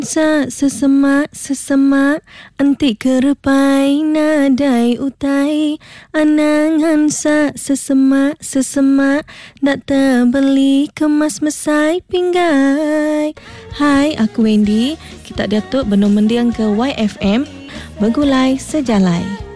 Sesemak antik kerepai nadai utai anangan sesemak nak terbeli kemas mesai pinggai. Hai, aku Wendy. Kita Datuk Benung Mendiang ke YFM Bergulai Sejalai.